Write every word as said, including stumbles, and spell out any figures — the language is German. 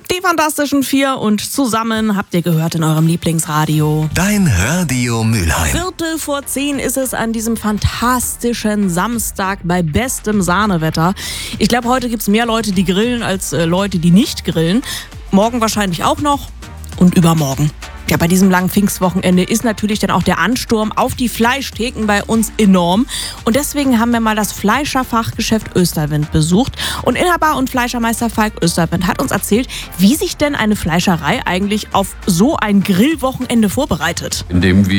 Die Fantastischen Vier und zusammen habt ihr gehört in eurem Lieblingsradio. Dein Radio Mülheim. Viertel vor zehn ist es an diesem fantastischen Samstag bei bestem Sahnewetter. Ich glaube, heute gibt es mehr Leute, die grillen, als äh, Leute, die nicht grillen. Morgen wahrscheinlich auch noch und übermorgen. Ja, bei diesem langen Pfingstwochenende ist natürlich dann auch der Ansturm auf die Fleischtheken bei uns enorm. Und deswegen haben wir mal das Fleischerfachgeschäft Österwind besucht. Und Inhaber und Fleischermeister Falk Österwind hat uns erzählt, wie sich denn eine Fleischerei eigentlich auf so ein Grillwochenende vorbereitet. Indem wir